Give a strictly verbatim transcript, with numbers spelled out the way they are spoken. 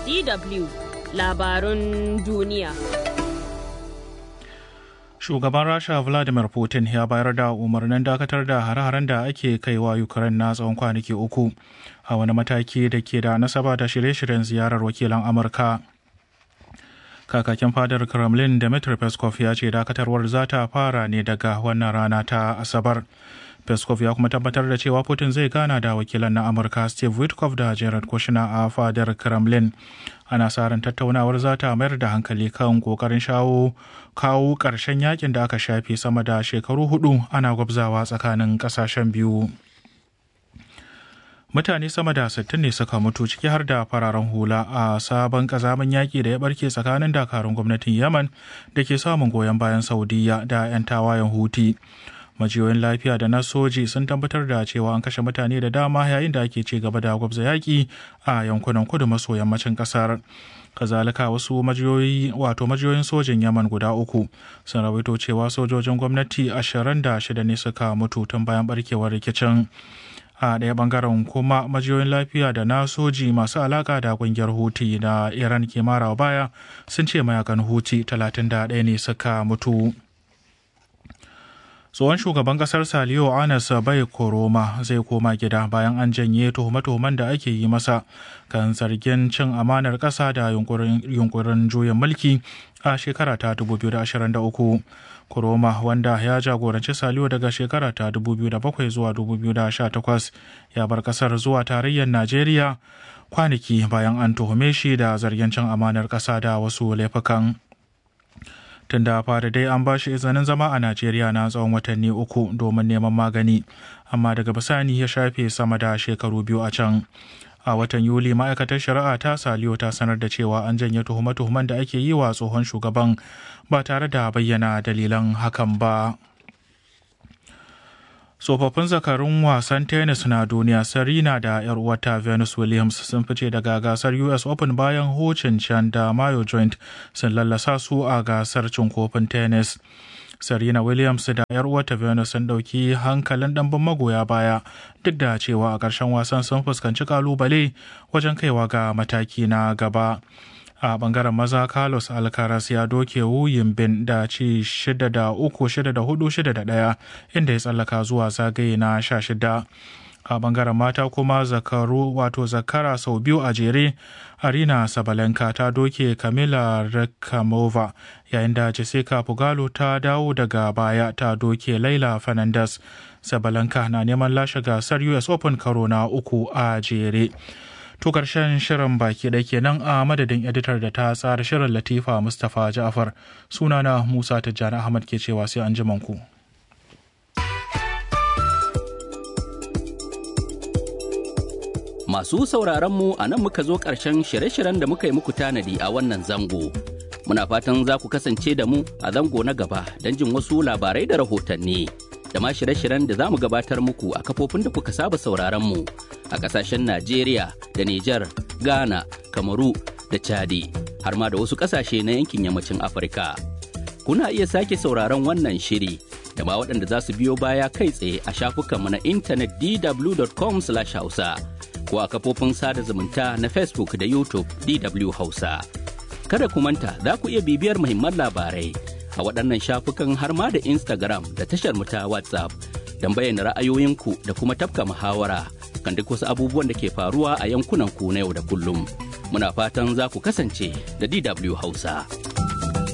D W labarun duniya. Shugaban Rasha Vladimir Putin ya bayar da umarnin dakatar da hare-haren da ake kaiwa Ukraine na tsawon kwanaki uku a wani mataki da ke da nasaba da shirye-shiryen ziyarar wakilan Amurka. Kakakin fadar Kremlin Dmitry Peskov ya ce dakatarwar za ta fara ne daga wannan rana ta Asabar. Peskov ya kuma tabbatar da cewa Putin zai gana da wakilan na Amurka Steve Witkoff da Jared Kushner a fadar Kremlin. Ana sa ran tattaunawar za ta mayar da hankali kan kokarin shawo kawo ƙarshen yakin da aka shafe sama da shekaru hudu ana gwabzawa tsakanin ƙasashen biyu. Mutane sama da sittin ne suka mutu ciki har da fararen hula a sabon kazamin yaƙi da ya barke tsakanin dakarun gwamnatin Yaman da ke samun goyon bayan Saudiya da 'yan tawayen Huti. Majiyoyin lafiya da na soji sun tabbatar da cewa an kashe mutane da dama yayin da ake ci gaba da gwabza yaƙi a yankunan kudu maso yammacin ƙasar. Kazalika wasu majiyoyi wato majiyoyin sojin Yaman guda uku sun rawaito cewa sojojin gwamnati ashirin da shida ne suka mutu tun bayan barkewar rikicin. A ɗaya ɓangaren kuma majiyoyin lafiya da na soji masu alaƙa da ƙungiyar Huti da Iran ke marawa baya sun ce mayakan Huti talatin da ɗaya ne suka mutu. Tsohon shugaban kasar Saliyo Anas Bai Koroma zai koma gida bayan an janye tuhume-tuhumen da ake yi masa kan zargin cin amanar ƙasa da yunkurin juyin mulki a shekara ta dubu biyu da ashirin da uku. Koroma wanda ya jagoranci Saliyo daga shekara ta dubu biyu da bakwai zuwa dubu biyu da sha takwas ya bar kasar zuwa tarayyar Najeriya kwanaki bayan an tuhume shi da zargin cin amanar ƙasa da wasu laifukan. Tun da fara dai an ba shi izinin zama a Najeriya na tsawon watanni uku domin neman magani, amma daga bisani ya shafe sama da shekaru biyu a can. A watan Yuli ma'aikatar shari'a ta Saliyo ta sanar da cewa an janye tuhume-tuhumen da ake yi wa tsohon shugaban ba tare da bayyana dalilan hakan ba. Tsofaffin zakarun wasan tennis na duniya Serena da 'yar uwata Venus Williams sun fice daga gasar U S Open bayan Ho Chin Chan da Mayo Joint sun lallasa su a gasar cin kofin tennis. Serena Williams da 'yar uwata Venus sun dauki hankalin ɗanbin magoya baya duk da cewa a ƙarshen wasan sun fuskanci kalubale wajen kaiwa ga mataki na gaba. A bangaren maza Carlos Alcaraz ya doke Wu Yinbin da ci shida da uku shida da hudu shida da ɗaya inda ya tsallaka zuwa zagaye na sha shida. A bangaren mata kuma zakaru wato zakara sau biyu a jere Arina Sabalenka ta doke Kamila Rakhimova yayin da Jessica Pugalo ta dawo daga baya ta doke Laila Fernandez. Sabalenka na neman lashe gasar U S Open karo na uku a jere. To karshen shirin baki da kenan a madadin editar da ta tsara shirin Latifa Mustapha Ja'far, sunana Musa Tijjani Ahmad ke cewa sai an ji ku. Masu sauraron mu a nan muka zo ƙarshen shirye-shiryen da muka yi muku tanadi a wannan zango. Muna fatan za ku kasance da mu a zango na gaba don jin wasu labarai da rahotanni. Da ma shirye-shiryen da za mu gabatar muku a kafofin da kuka saba sauraron mu a ƙasashen Najeriya da Nijar, Ghana, Kamaru da Chadi, har ma da wasu ƙasashe na yankin yammacin Afirka. Kuna iya sake sauraron wannan shiri da ma waɗanda za su biyo baya kai tsaye a shafukanmu na intanet d w dot com slash hausa ko a kafofin sada zumunta na Facebook da YouTube D W Hausa. Kada ku manta za ku iya bibiyar muhimman labarai a waɗannan shafukan har ma da Instagram da tashar mu ta WhatsApp don bayyana ra'ayoyinku da kuma tafka muhawara kan duk wasu abubuwan da ke faruwa a yankunan ku na yau da kullum. Muna fatan za ku kasance da D W Hausa.